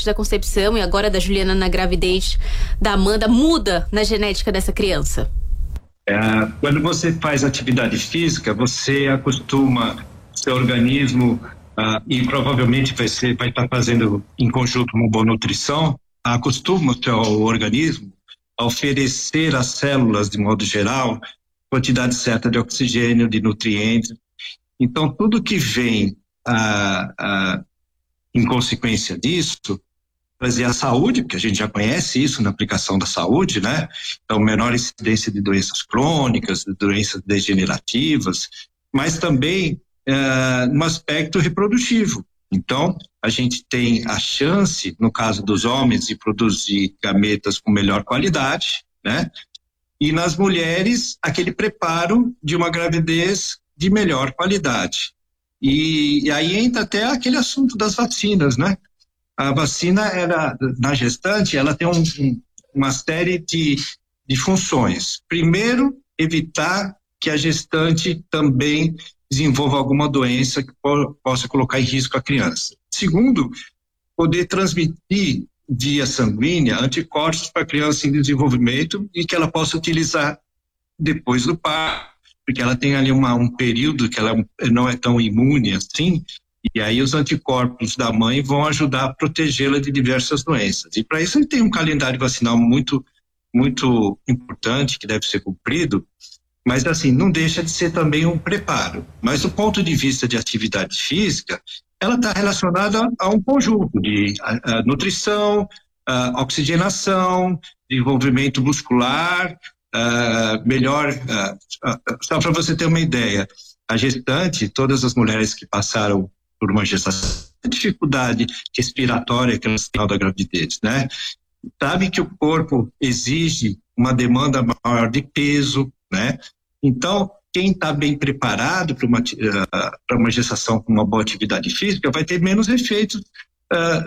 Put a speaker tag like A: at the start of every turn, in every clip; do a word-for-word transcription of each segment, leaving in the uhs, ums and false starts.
A: antes da concepção e agora da Juliana na gravidez da Amanda, muda na genética dessa criança?
B: É, quando você faz atividade física, você acostuma seu organismo, uh, e provavelmente vai, ser, vai estar fazendo em conjunto uma boa nutrição, acostuma o seu organismo a oferecer às células, de modo geral, quantidade certa de oxigênio, de nutrientes. Então, tudo que vem uh, uh, em consequência disso, trazer a saúde, porque a gente já conhece isso na aplicação da saúde, né? Então, menor incidência de doenças crônicas, de doenças degenerativas, mas também uh, no aspecto reprodutivo. Então, a gente tem a chance, no caso dos homens, de produzir gametas com melhor qualidade, né? E nas mulheres, aquele preparo de uma gravidez de melhor qualidade. E, e aí entra até aquele assunto das vacinas, né? A vacina, era, na gestante, ela tem um, um, uma série de, de funções. Primeiro, evitar que a gestante também desenvolva alguma doença que po possa colocar em risco a criança. Segundo, poder transmitir via sanguínea anticorpos para a criança em desenvolvimento e que ela possa utilizar depois do parto, porque ela tem ali uma, um período que ela não é tão imune assim, e aí os anticorpos da mãe vão ajudar a protegê-la de diversas doenças. E para isso ele tem um calendário vacinal muito, muito importante que deve ser cumprido, mas assim, não deixa de ser também um preparo. Mas do ponto de vista de atividade física, ela está relacionada a um conjunto de a, a nutrição, a oxigenação, desenvolvimento muscular, a, melhor, a, a, só para você ter uma ideia, a gestante, todas as mulheres que passaram por uma gestação, dificuldade respiratória que elas têm ao da gravidez, né? Sabe que o corpo exige uma demanda maior de peso, né? Então, quem está bem preparado para uma, uh, para uma gestação com uma boa atividade física vai ter menos efeitos, uh,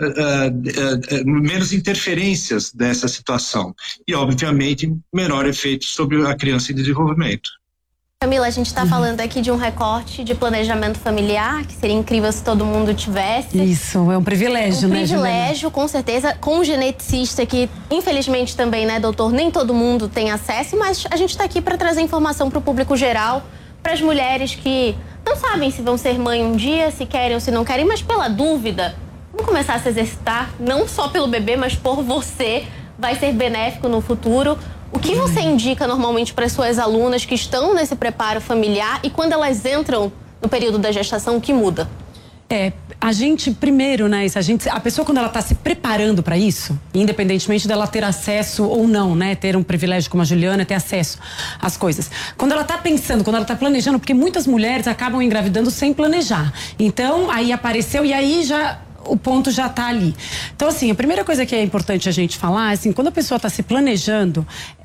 B: uh, uh, uh, menos interferências dessa situação e, obviamente, menor efeito sobre a criança em desenvolvimento.
C: Camila, a gente está uhum. falando aqui de um recorte de planejamento familiar, que seria incrível se todo mundo tivesse.
D: Isso, é um privilégio,
C: um
D: né,
C: privilégio,
D: Juliana?
C: com certeza, com um geneticista que, infelizmente também, né, doutor, nem todo mundo tem acesso, mas a gente está aqui para trazer informação para o público geral, para as mulheres que não sabem se vão ser mãe um dia, se querem ou se não querem, mas pela dúvida, vamos começar a se exercitar, não só pelo bebê, mas por você, vai ser benéfico no futuro. O que você indica normalmente para as suas alunas que estão nesse preparo familiar e quando elas entram no período da gestação, o que muda?
D: É, a gente, primeiro, né, a, gente, a pessoa quando ela está se preparando para isso, independentemente dela ter acesso ou não, né, ter um privilégio como a Juliana, ter acesso às coisas. Quando ela está pensando, quando ela está planejando, porque muitas mulheres acabam engravidando sem planejar. Então, aí apareceu e aí já... o ponto já está ali. Então, assim, a primeira coisa que é importante a gente falar, assim, quando a pessoa está se planejando,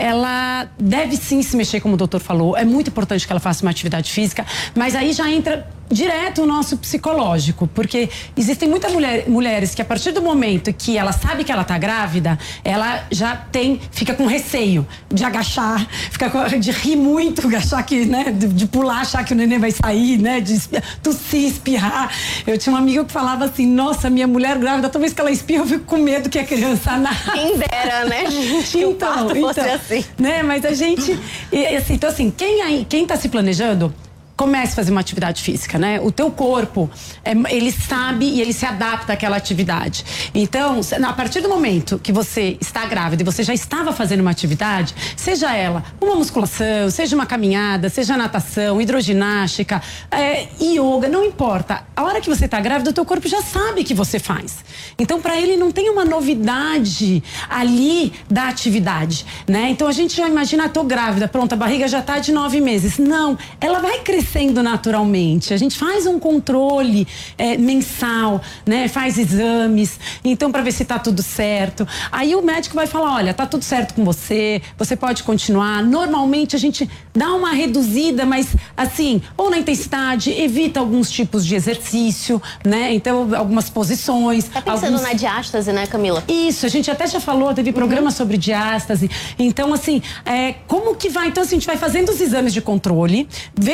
D: ela deve sim se mexer, como o doutor falou. É muito importante que ela faça uma atividade física, mas aí já entra direto o nosso psicológico, porque existem muitas mulher, mulheres que a partir do momento que ela sabe que ela está grávida, ela já tem, fica com receio de agachar, fica com, de rir muito, achar que, né, de, de pular, achar que o neném vai sair, né, de tossir, espirrar. Eu tinha uma amiga que falava assim, nossa, minha mulher grávida, toda vez que ela espirra, eu fico com medo que a criança nasça.
C: Quem dera, né, gente, que
D: então,
C: o parto fosse
D: então,
C: assim.
D: Né, mas a gente, e, assim, então assim, quem aí, quem tá se planejando, comece a fazer uma atividade física, né? O teu corpo, é, ele sabe e ele se adapta àquela atividade. Então, a partir do momento que você está grávida e você já estava fazendo uma atividade, seja ela uma musculação, seja uma caminhada, seja natação, hidroginástica, é, yoga, não importa. A hora que você está grávida, o teu corpo já sabe que você faz. Então, para ele não tem uma novidade ali da atividade, né? Então, a gente já imagina, ah, tô grávida, pronto, a barriga já tá de nove meses. Não, ela vai crescer sendo naturalmente. A gente faz um controle é, mensal, né? Faz exames, então para ver se tá tudo certo. Aí o médico vai falar, olha, tá tudo certo com você, você pode continuar. Normalmente a gente dá uma reduzida, mas assim, ou na intensidade, evita alguns tipos de exercício, né? Então, algumas posições.
C: Tá pensando
D: alguns...
C: na diástase, né, Camila?
D: Isso, a gente até já falou, teve programa uhum. sobre diástase. Então, assim, é, como que vai? Então, assim, a gente vai fazendo os exames de controle, vendo como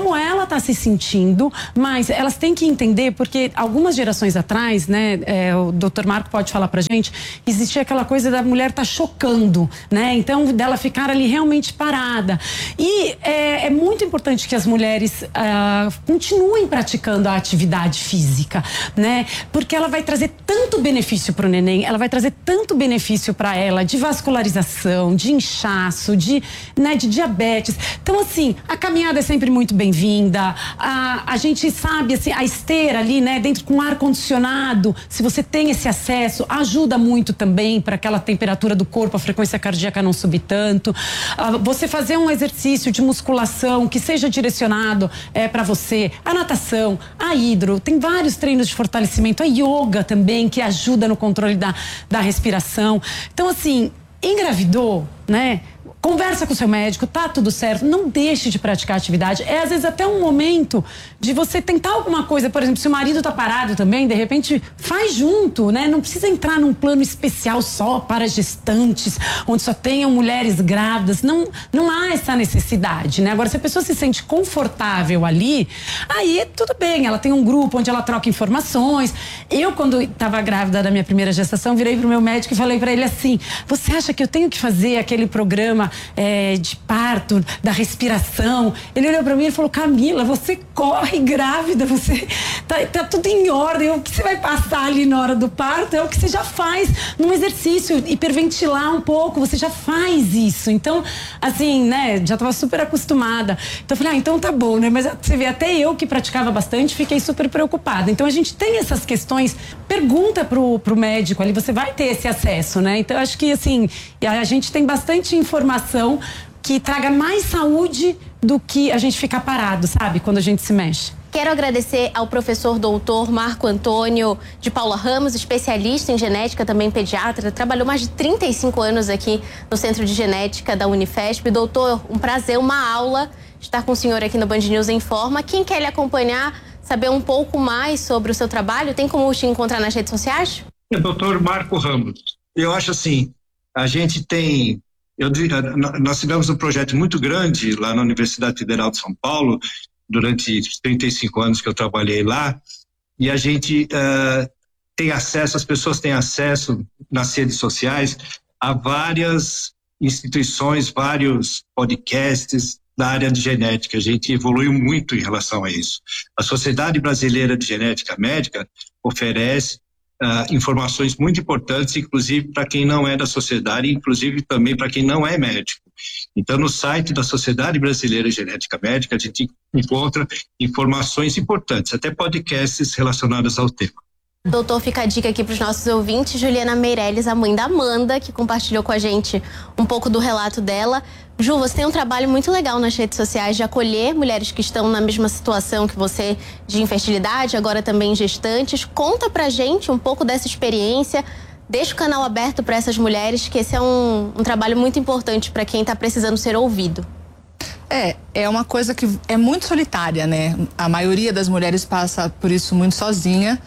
D: como ela está se sentindo, mas elas têm que entender, porque algumas gerações atrás, né, é, o doutor Marco pode falar pra gente, existia aquela coisa da mulher tá chocando, né, então dela ficar ali realmente parada. E é, é muito importante que as mulheres ah, continuem praticando a atividade física, né, porque ela vai trazer tanto benefício pro neném, ela vai trazer tanto benefício para ela de vascularização, de inchaço, de, né, de diabetes. Então, assim, a caminhada é sempre muito bem-vinda. A, a gente sabe, assim, a esteira ali, né, dentro com ar-condicionado, se você tem esse acesso, ajuda muito também para aquela temperatura do corpo, a frequência cardíaca não subir tanto. Ah, você fazer um exercício de musculação que seja direcionado é, para você. A natação, a hidro, tem vários treinos de fortalecimento, a yoga também, que ajuda no controle da, da respiração. Então, assim, engravidou, né? Conversa com o seu médico, tá tudo certo, não deixe de praticar atividade. É às vezes até um momento de você tentar alguma coisa, por exemplo, se o marido tá parado também, de repente faz junto, né? Não precisa entrar num plano especial só para gestantes, onde só tenham mulheres grávidas, não, não há essa necessidade, né? Agora, se a pessoa se sente confortável ali, aí tudo bem, ela tem um grupo onde ela troca informações. Eu, quando estava grávida da minha primeira gestação, virei pro meu médico e falei para ele assim: você acha que eu tenho que fazer aquele programa É, de parto, da respiração? Ele olhou pra mim e falou: Camila, você corre grávida, você tá, tá tudo em ordem, o que você vai passar ali na hora do parto é o que você já faz num exercício, hiperventilar um pouco, você já faz isso. Então, assim, né, já tava super acostumada. Então eu falei: ah, então tá bom, né, mas você vê, até eu que praticava bastante, fiquei super preocupada. Então a gente tem essas questões, pergunta pro, pro médico ali, você vai ter esse acesso, né? Então eu acho que, assim, a gente tem bastante informação que traga mais saúde do que a gente ficar parado, sabe? Quando a gente se mexe.
C: Quero agradecer ao professor doutor Marco Antônio de Paula Ramos, especialista em genética, também pediatra, trabalhou mais de trinta e cinco anos aqui no Centro de Genética da Unifesp. Doutor, um prazer, uma aula estar com o senhor aqui no Band News Informa. Quem quer lhe acompanhar, saber um pouco mais sobre o seu trabalho, tem como te encontrar nas redes sociais?
B: É doutor Marco Ramos. Eu acho assim, a gente tem... Eu, nós tivemos um projeto muito grande lá na Universidade Federal de São Paulo, durante os trinta e cinco anos que eu trabalhei lá, e a gente uh, tem acesso, as pessoas têm acesso nas redes sociais a várias instituições, vários podcasts da área de genética. A gente evoluiu muito em relação a isso. A Sociedade Brasileira de Genética Médica oferece Uh, informações muito importantes, inclusive para quem não é da sociedade, inclusive também para quem não é médico. Então, no site da Sociedade Brasileira de Genética Médica, a gente encontra informações importantes, até podcasts relacionados ao tema.
C: Doutor, fica a dica aqui para os nossos ouvintes. Juliana Meirelles, a mãe da Amanda, que compartilhou com a gente um pouco do relato dela. Ju, você tem um trabalho muito legal nas redes sociais de acolher mulheres que estão na mesma situação que você, de infertilidade, agora também gestantes. Conta pra gente um pouco dessa experiência. Deixa o canal aberto para essas mulheres, que esse é um, um trabalho muito importante para quem está precisando ser ouvido.
E: É, é uma coisa que é muito solitária, né? A maioria das mulheres passa por isso muito sozinha.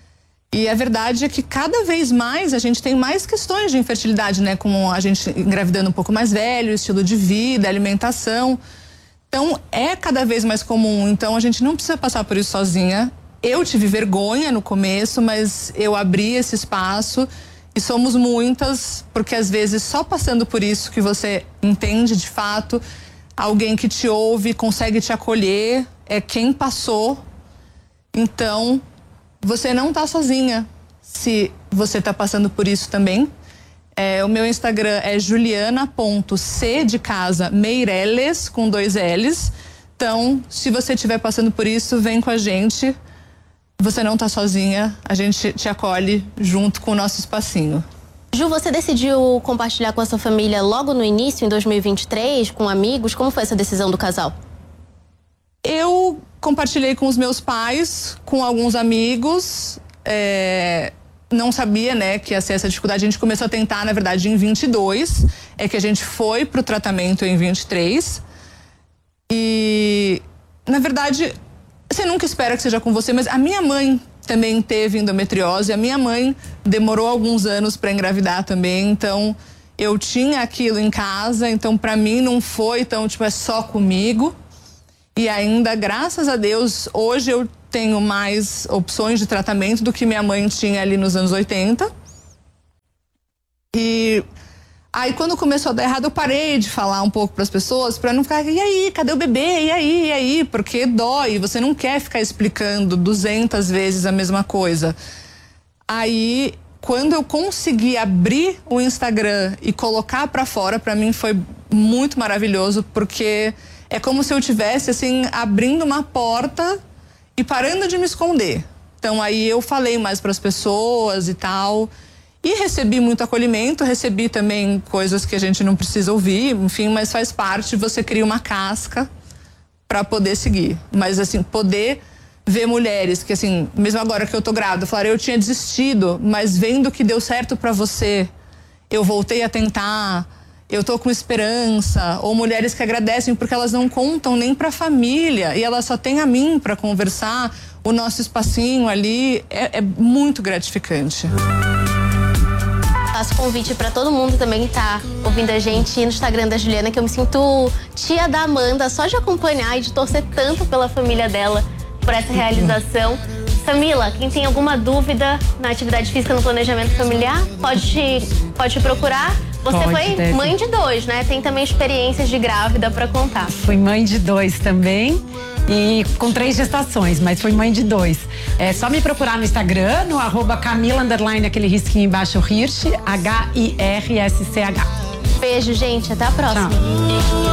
E: E a verdade é que cada vez mais a gente tem mais questões de infertilidade, né? Como a gente engravidando um pouco mais velho, estilo de vida, alimentação. Então, é cada vez mais comum. Então, a gente não precisa passar por isso sozinha. Eu tive vergonha no começo, mas eu abri esse espaço e somos muitas, porque às vezes só passando por isso que você entende de fato, alguém que te ouve, consegue te acolher, é quem passou. Então, você não tá sozinha se você tá passando por isso também. É, o meu Instagram é juliana ponto c de casa Meirelles, com dois L's. Então, se você estiver passando por isso, vem com a gente. Você não tá sozinha, a gente te acolhe junto com o nosso espacinho.
C: Ju, você decidiu compartilhar com a sua família logo no início, em dois mil e vinte e três, com amigos? Como foi essa decisão do casal?
E: Eu compartilhei com os meus pais, com alguns amigos, é, não sabia, né, que ia ser essa dificuldade. A gente começou a tentar, na verdade, em vinte e dois, é que a gente foi pro tratamento em vinte e três. E, na verdade, você nunca espera que seja com você, mas a minha mãe também teve endometriose, a minha mãe demorou alguns anos para engravidar também, então eu tinha aquilo em casa, então para mim não foi tão, tipo, é só comigo. E ainda, graças a Deus, hoje eu tenho mais opções de tratamento do que minha mãe tinha ali nos anos oitenta. E aí, quando começou a dar errado, eu parei de falar um pouco para as pessoas, para não ficar, e aí, cadê o bebê? E aí, e aí? Porque dói, você não quer ficar explicando duzentas vezes a mesma coisa. Aí, quando eu consegui abrir o Instagram e colocar para fora, para mim foi muito maravilhoso, porque é como se eu tivesse, assim, abrindo uma porta e parando de me esconder. Então, aí eu falei mais para as pessoas e tal. E recebi muito acolhimento, recebi também coisas que a gente não precisa ouvir, enfim, mas faz parte, você cria uma casca para poder seguir. Mas, assim, poder ver mulheres que, assim, mesmo agora que eu tô grávida, falaram, eu tinha desistido, mas vendo que deu certo para você, eu voltei a tentar, eu tô com esperança. Ou mulheres que agradecem porque elas não contam nem pra família e elas só têm a mim para conversar, o nosso espacinho ali, é, é muito gratificante.
C: Faço convite para todo mundo também que tá ouvindo a gente no Instagram da Juliana, que eu me sinto tia da Amanda, só de acompanhar e de torcer tanto pela família dela por essa realização. Samila, quem tem alguma dúvida na atividade física no planejamento familiar, pode te, pode te procurar. Você
D: Pode,
C: foi
D: deve.
C: mãe de dois, né? Tem também experiências de grávida para contar.
D: Fui mãe de dois também. E com três gestações, mas fui mãe de dois. É só me procurar no Instagram, no arroba Camila, underline, aquele risquinho embaixo, Hirsch, H I R S C H.
C: Beijo, gente. Até a próxima.
D: Tchau.